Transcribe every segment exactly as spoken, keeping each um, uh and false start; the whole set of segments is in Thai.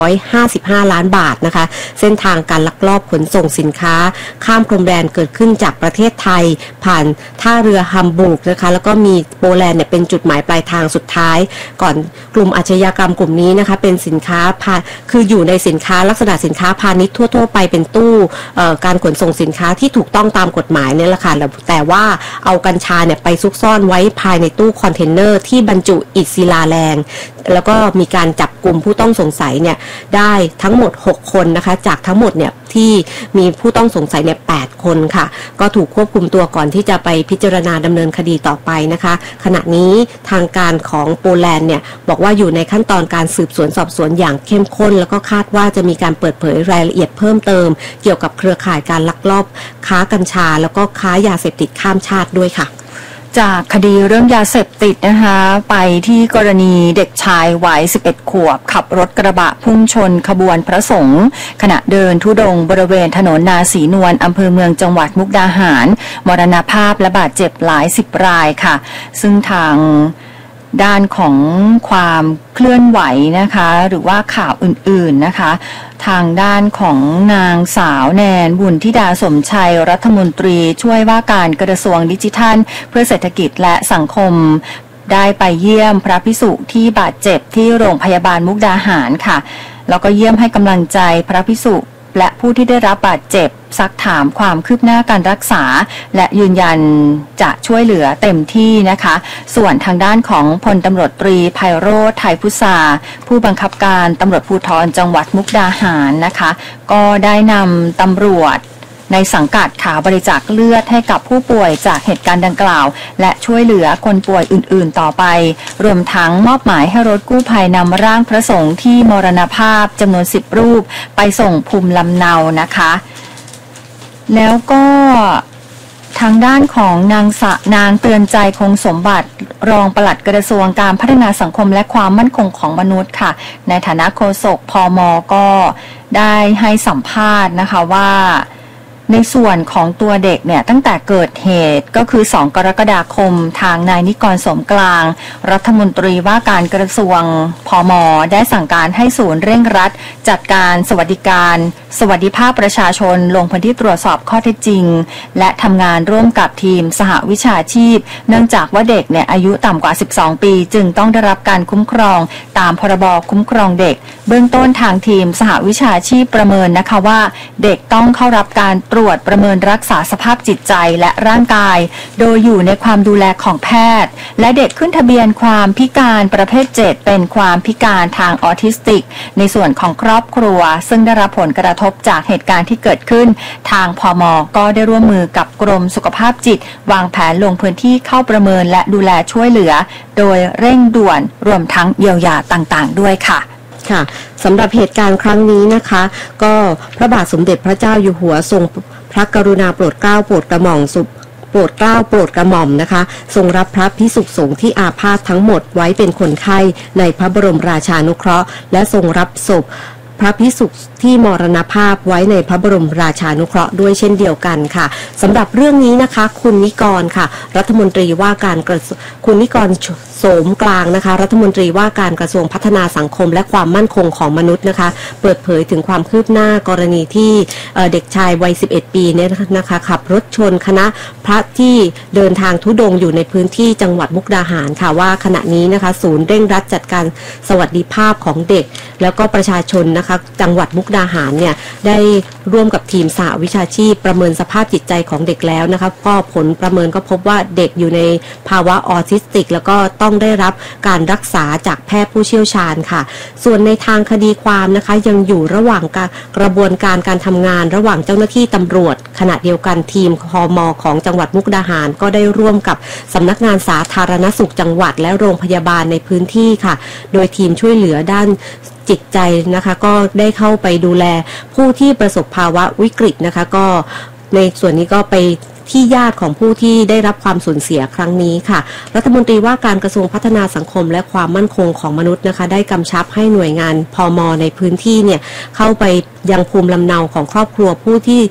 ร้อยห้าสิบห้าล้านบาทนะคะเส้นทางการลักลอบขนส่งสินค้าข้ามพรมแดนเกิดขึ้นจากประเทศไทยผ่านท่าเรือฮัมบูร์กนะคะแล้วก็มีโปแลนด์เนี่ยเป็นจุดหมายปลายทางสุดท้ายก่อนกลุ่มอาชญากรรมกลุ่มนี้นะคะเป็นสินค้าพาคืออยู่ในสินค้าลักษณะสินค้าพาณิชย์ทั่วๆไปเป็นตู้การขนส่งสินค้าที่ถูกต้องตามกฎหมายเนี่ยแหละค่ะแต่ว่าเอากัญชาเนี่ยไปซุกซ่อนไว้ภายในตู้คอนเทนเนอร์ที่บรรจุอิฐศิลาแรงแล้วก็มีการจับกลุ่มผู้ต้องสงสัยเนี่ยได้ทั้งหมดหกคนนะคะจากทั้งหมดเนี่ยที่มีผู้ต้องสงสัยเนี่ยแปดคนค่ะก็ถูกควบคุมตัวก่อนที่จะไปพิจารณาดำเนินคดีต่อไปนะคะขณะนี้ทางการของโปแลนด์เนี่ยบอกว่าอยู่ในขั้นตอนการสืบสวนสอบสวนอย่างเข้มข้นแล้วก็คาดว่าจะมีการเปิดเผยรายละเอียดเพิ่มเติมเกี่ยวกับเครือข่ายการลักลอบค้ากัญชาแล้วก็ค้ายาเสพติดข้ามชาติด้วยค่ะจากคดีเรื่องยาเสพติดนะคะไปที่กรณีเด็กชายวัยสิบเอ็ดขวบขับรถกระบะพุ่งชนขบวนพระสงฆ์ขณะเดินธุดงค์บริเวณถนนนาศรีนวลอำเภอเมืองจังหวัดมุกดาหารมรณภาพและบาดเจ็บหลายสิบรายค่ะซึ่งทางด้านของความเคลื่อนไหวนะคะหรือว่าข่าวอื่นๆนะคะทางด้านของนางสาวแนนบุญธิดาสมชัยรัฐมนตรีช่วยว่าการกระทรวงดิจิทัลเพื่อเศรษฐกิจและสังคมได้ไปเยี่ยมพระภิกษุที่บาดเจ็บที่โรงพยาบาลมุกดาหารค่ะแล้วก็เยี่ยมให้กำลังใจพระภิกษุและผู้ที่ได้รับบาดเจ็บซักถามความคืบหน้าการรักษาและยืนยันจะช่วยเหลือเต็มที่นะคะส่วนทางด้านของพลตำรวจตรีไพโรจน์ไทยพุษาผู้บังคับการตำรวจภูธรจังหวัดมุกดาหารนะคะก็ได้นำตำรวจในสังกัดขาบริจาคเลือดให้กับผู้ป่วยจากเหตุการณ์ดังกล่าวและช่วยเหลือคนป่วยอื่นๆต่อไปรวมทั้งมอบหมายให้รถกู้ภัยนำร่างพระสงฆ์ที่มรณภาพจำนวนสิบรูปไปส่งภูมิลำเนานะคะแล้วก็ทางด้านของนางสะนางเตือนใจคงสมบัติรองปลัดกระทรวงการพัฒนาสังคมและความมั่นคงของมนุษย์ค่ะในฐานะโฆษกพม.ก็ได้ให้สัมภาษณ์นะคะว่าในส่วนของตัวเด็กเนี่ยตั้งแต่เกิดเหตุก็คือสองกรกฎาคมทางนายนิกรสมกลางรัฐมนตรีว่าการกระทรวงพม.ได้สั่งการให้ศูนย์เร่งรัดจัดการสวัสดิการสวัสดิภาพประชาชนลงพื้นที่ตรวจสอบข้อเท็จจริงและทำงานร่วมกับทีมสหวิชาชีพเนื่องจากว่าเด็กเนี่ยอายุต่ำกว่าสิบสองปีจึงต้องได้รับการคุ้มครองตามพรบคุ้มครองเด็กเบื้องต้นทางทีมสหวิชาชีพประเมินนะคะว่าเด็กต้องเข้ารับการตรวจประเมินรักษาสภาพจิตใจและร่างกายโดยอยู่ในความดูแลของแพทย์และเด็กขึ้นทะเบียนความพิการประเภทเจ็ดเป็นความพิการทางออทิสติกในส่วนของครอบครัวซึ่งได้รับผลกระทบจากเหตุการณ์ที่เกิดขึ้นทางพม.ก็ได้ร่วมมือกับกรมสุขภาพจิตวางแผนลงพื้นที่เข้าประเมินและดูแลช่วยเหลือโดยเร่งด่วนรวมทั้งเยียวยาต่างๆด้วยค่ะค่ะสำหรับเหตุการณ์ครั้งนี้นะคะก็พระบาทสมเด็จพระเจ้าอยู่หัวทรงพระกรุณาโปรดเกล้าโปรดกระหม่อมสุโปรดเกล้าโปรดกระหม่อมนะคะทรงรับพระภิกษุสงฆ์ที่อาพาธทั้งหมดไว้เป็นคนไข้ในพระบรมราชานุเคราะห์และทรงรับศพพระภิกษุที่มรณภาพไว้ในพระบรมราชานุเคราะห์ด้วยเช่นเดียวกันค่ะสำหรับเรื่องนี้นะคะคุณนิกรค่ะรัฐมนตรีว่าการกระทรวงคุณนิกรโสมกลางนะคะรัฐมนตรีว่าการกระทรวงพัฒนาสังคมและความมั่นคงของมนุษย์นะคะเปิดเผยถึงความคืบหน้ากรณีที่เด็กชายวัยสิบเอ็ดปีเนี่ยนะคะขับรถชนคณะพระที่เดินทางธุดงค์อยู่ในพื้นที่จังหวัดมุกดาหารค่ะว่าขณะนี้นะคะศูนย์เร่งรัดจัดการสวัสดิภาพของเด็กแล้วก็ประชาชนนะคะจังหวัดมุกดาหารเนี่ยได้ร่วมกับทีมสหวิชาชีพประเมินสภาพจิตใจของเด็กแล้วนะคะก็ผลประเมินก็พบว่าเด็กอยู่ในภาวะออทิสติกแล้วก็ต้องได้รับการรักษาจากแพทย์ผู้เชี่ยวชาญค่ะส่วนในทางคดีความนะคะยังอยู่ระหว่างกระบวนการการทำงานระหว่างเจ้าหน้าที่ตำรวจขณะเดียวกันทีมพม.ของจังหวัดมุกดาหารก็ได้ร่วมกับสำนักงานสาธารณสุขจังหวัดและโรงพยาบาลในพื้นที่ค่ะโดยทีมช่วยเหลือด้านจิตใจนะคะก็ได้เข้าไปดูแลผู้ที่ประสบภาวะวิกฤตนะคะก็ในส่วนนี้ก็ไปที่ญาติของผู้ที่ได้รับความสูญเสียครั้งนี้ค่ะรัฐมนตรีว่าการกระทรวงพัฒนาสังคมและความมั่นคงของมนุษย์นะคะได้กำชับให้หน่วยงานพม.ในพื้นที่เนี่ยเข้าไปยังภูมิลำเนาของครอบครัวผู้ที่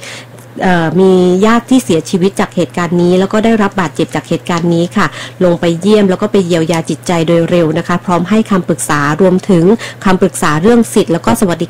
มีญาติที่เสียชีวิตจากเหตุการณ์นี้แล้วก็ได้รับบาดเจ็บจากเหตุการณ์นี้ค่ะลงไปเยี่ยมแล้วก็ไปเยียวยาจิตใจโดยเร็วนะคะพร้อมให้คำปรึกษารวมถึงคำปรึกษาเรื่องสิทธิแล้วก็สวัสดิ